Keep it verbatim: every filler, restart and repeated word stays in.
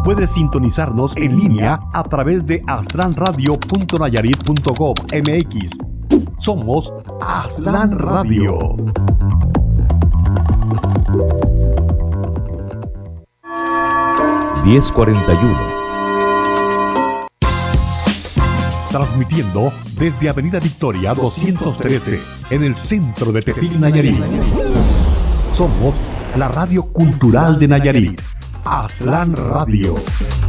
Puedes sintonizarnos en línea a través de aztlán radio punto nayarit punto gov punto mx. Somos Aztlán Radio. diez cuarenta y uno. Transmitiendo desde Avenida Victoria doscientos trece, en el centro de Tepic, Nayarit. Somos la radio cultural de Nayarit, Aztlán Radio.